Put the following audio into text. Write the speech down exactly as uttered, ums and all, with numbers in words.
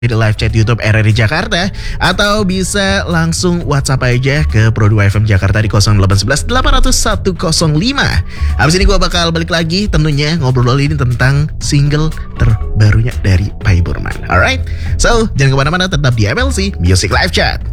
di live chat YouTube R R I Jakarta, atau bisa langsung WhatsApp aja ke Pro dua F M Jakarta di nol delapan satu satu delapan nol satu nol lima. Habis ini gue bakal balik lagi tentunya ngobrol ini tentang single terbarunya dari Pai Burman. Alright, so jangan kemana-mana, tetap di M L C Music Live Chat.